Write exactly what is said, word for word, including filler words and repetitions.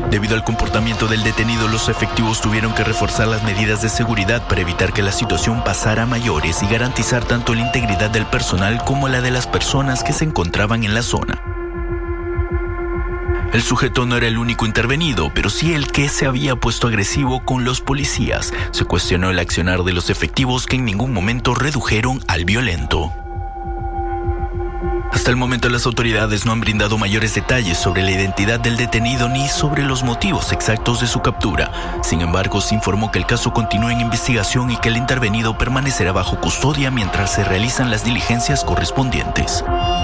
Debido al comportamiento del detenido, los efectivos tuvieron que reforzar las medidas de seguridad para evitar que la situación pasara a mayores y garantizar tanto la integridad del personal como la de las personas que se encontraban en la zona. El sujeto no era el único intervenido, pero sí el que se había puesto agresivo con los policías. Se cuestionó el accionar de los efectivos, que en ningún momento redujeron al violento. Hasta el momento, las autoridades no han brindado mayores detalles sobre la identidad del detenido ni sobre los motivos exactos de su captura. Sin embargo, se informó que el caso continúa en investigación y que el intervenido permanecerá bajo custodia mientras se realizan las diligencias correspondientes.